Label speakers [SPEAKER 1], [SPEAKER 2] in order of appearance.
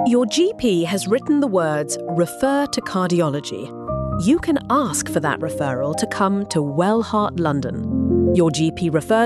[SPEAKER 1] Your GP has written the words "refer to cardiology." You can ask for that referral to come to Wellheart London. Your GP refers